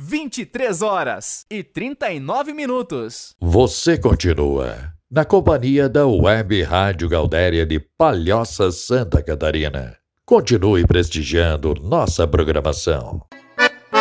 23h39. Você continua na companhia da Web Rádio Gaudéria de Palhoça, Santa Catarina. Continue prestigiando nossa programação.